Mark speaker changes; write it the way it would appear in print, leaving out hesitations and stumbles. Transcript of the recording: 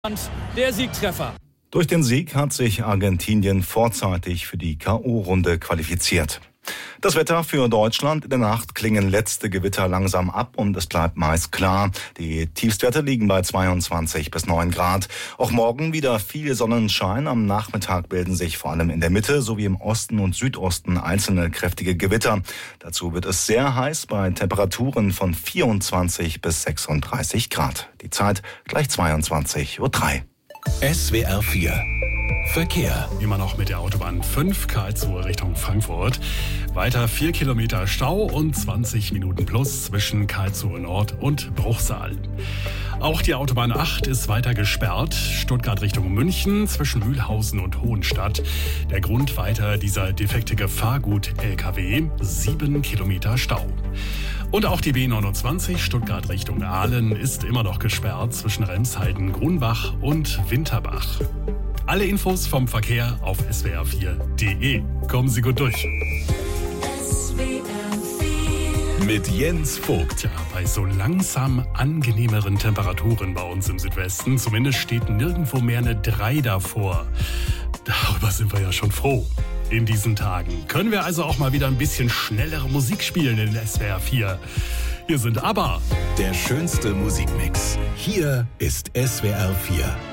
Speaker 1: Der Siegtreffer.
Speaker 2: Durch den Sieg hat sich Argentinien vorzeitig für die K.O.-Runde qualifiziert. Das Wetter für Deutschland: In der Nacht klingen letzte Gewitter langsam ab und es bleibt meist klar. Die Tiefstwerte liegen bei 22 bis 9 Grad. Auch morgen wieder viel Sonnenschein. Am Nachmittag bilden sich vor allem in der Mitte sowie im Osten und Südosten einzelne kräftige Gewitter. Dazu wird es sehr heiß bei Temperaturen von 24 bis 36 Grad. Die Zeit gleich 22:03 Uhr.
Speaker 3: SWR 4 Verkehr.
Speaker 4: Immer noch mit der Autobahn 5 Karlsruhe Richtung Frankfurt. Weiter 4 Kilometer Stau und 20 Minuten plus zwischen Karlsruhe Nord und Bruchsal. Auch die Autobahn 8 ist weiter gesperrt. Stuttgart Richtung München zwischen Mühlhausen und Hohenstadt. Der Grund weiter dieser defekte Gefahrgut-LKW. 7 Kilometer Stau. Und auch die B29 Stuttgart Richtung Aalen ist immer noch gesperrt zwischen Remshalden, Grunbach und Winterbach. Alle Infos vom Verkehr auf swr4.de. Kommen Sie gut durch.
Speaker 3: Mit Jens Vogt.
Speaker 4: Tja, bei so langsam angenehmeren Temperaturen bei uns im Südwesten, zumindest steht nirgendwo mehr eine 3 davor. Darüber sind wir ja schon froh. In diesen Tagen können wir also auch mal wieder ein bisschen schnellere Musik spielen in SWR 4. Hier sind ABBA.
Speaker 3: Der schönste Musikmix. Hier ist SWR 4.